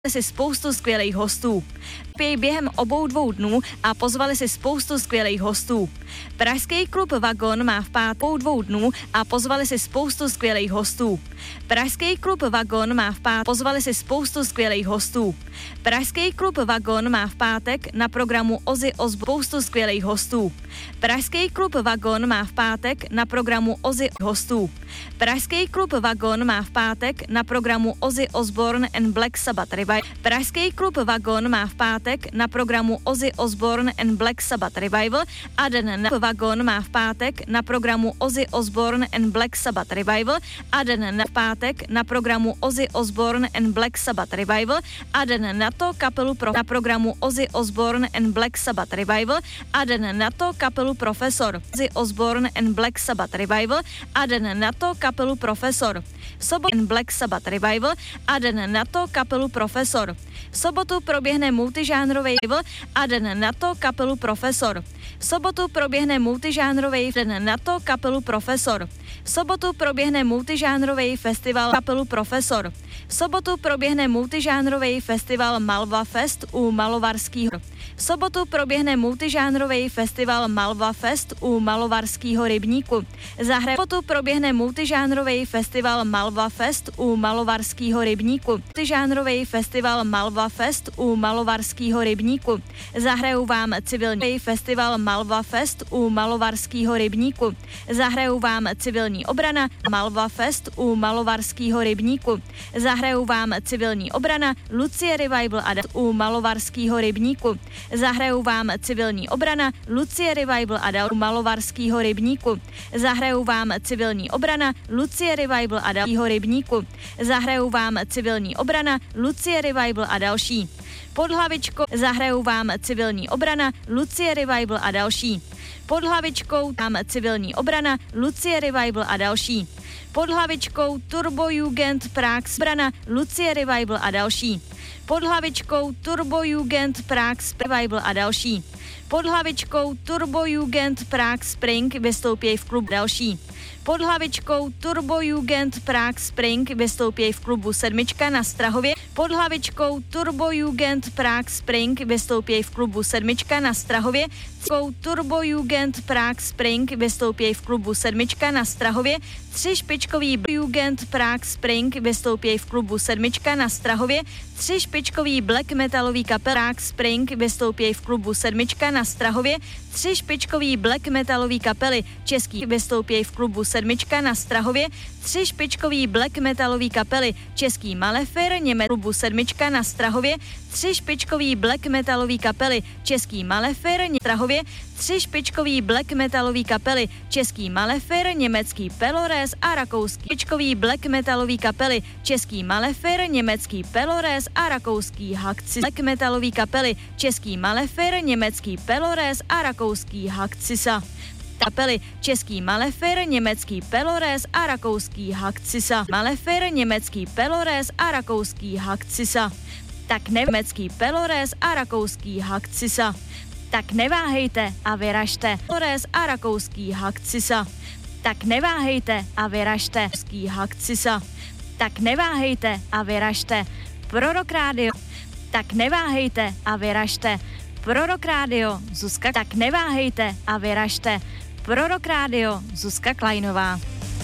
si spoustu skvělých hostů. Během obou 2 dnů a pozvali si spoustu skvělých hostů. Pražský klub Vagon má v pátek 2 dnů a pozvali si spoustu skvělých hostů. Pražský klub Vagon má v pátek pozvali si spoustu skvělých hostů. Pražský klub Vagon má v pátek na programu Ozzy Osbourne spoustu skvělých hostů. Pražský klub Vagon má v pátek na programu Ozzy hostů. Pražský klub Vagon má v pátek na programu Ozzy Osbourne and Black Sabbath Revival. Pražský klub Vagon má v pátek na programu Ozzy Osbourne and Black Sabbath Revival a den na Vagon má v pátek na programu Ozzy Osbourne and Black Sabbath Revival a den na pátek na programu Ozzy Osbourne and Black Sabbath Revival a den na to kapelu na programu Ozzy Osbourne and Black Sabbath Revival a den na to kapelu Profesor Ozzy Osbourne and Black Sabbath Revival a den na to kapelu Profesor and Black Sabbath Revival a den na to kapelu Profesor. V sobotu proběhne multižánrový a den na to kapelu Profesor. V sobotu proběhne multižánrový den na to kapelu Profesor. V sobotu proběhne multižánrový festival kapelu Profesor. V sobotu proběhne multižánrový festival Malva Fest u Malovarského. V sobotu proběhne multižánrový festival Malva Fest u Malovarského rybníku. V sobotu proběhne multižánrový festival Malva Fest u Malovarského rybníku. Multižánrový festival Malva Fest u Malovarského rybníku. Zahrajou vám civilní festival Malva Fest u Malovarského rybníku. Zahrajou vám civilní obrana Malva Fest u Malovarského rybníku. Zahrajou vám civilní obrana Lucie Revival a u Malovarského rybníku. Zahrajou vám civilní obrana Lucie Revival a dal u Malovarského rybníku. Zahrajou vám civilní obrana Lucie Revival a dalšího rybníku. Zahrajou vám civilní obrana Lucie Revival a další. Pod hlavičkou zahrajou vám civilní obrana Lucie Revival a další. Pod hlavičkou tam civilní obrana Lucie Revival a další. Pod hlavičkou Turbo Jugend Prague obrana Lucie Revival a další. Pod hlavičkou Turbo Jugend Prague Revival a další. Pod hlavičkou Turbo Jugend Prague Spring vystoupí v klubu další. Pod hlavičkou Turbo Jugend Prague Spring vystoupí v klubu Sedmička na Strahově. Pod hlavičkou Turbo Jugend Prague Spring vystoupí v klubu Sedmička na Strahově. Turbo Jugend Prague Spring vystoupí v klubu Sedmička na Strahově. 3 špičkový Jugend Prague Spring vystoupí v klubu Sedmička na Strahově. 3 špičkový black metalový kapel Prague Spring vystoupí v klubu Sedmička na Strahově. 3 špičkový black metalový kapely český vystoupí v klubu Sedmička na Strahově. 3 špičkový black metalový kapely český Malefer, Němec klubu Sedmička na Strahově. 3 špičkový black metalový kapely český Malefer, Strahově. 3 špičkový black metalový kapely český Malefer, německý Pelores a rakouský špičkový black metalový kapely český Malefer, německý Pelores a rakouský Hakcis. Black metalový kapely český Malefer, německý Pelores a rakouský Hakcisa. Kapely český Malefer, německý Pelores a rakouský Hakcisa. Malefer, německý Pelores a rakouský Hakcisa. Tak německý Pelores a rakouský Hakcisa. Tak neváhejte a vyražte. Pelores a rakouský Hakcisa. Tak neváhejte a vyražte. Hakcisa. Tak neváhejte a vyražte. Prorok rádio. Tak neváhejte a vyražte. Prorok rádio Zuzka. Tak neváhejte a vyražte. Prorok rádio Zuzka Klajnová.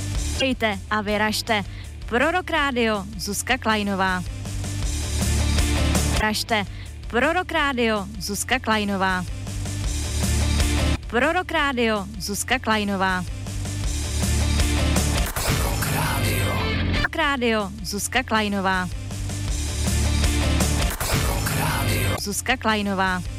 Hejte a vyražte. Prorok rádio Zuzka Klajnová. Vyražte. Prorok rádio Zuzka Klajnová. Prorok rádio Zuzka Klajnová. Prorok rádio Zuzka Klajnová. Zuzka Klajnová.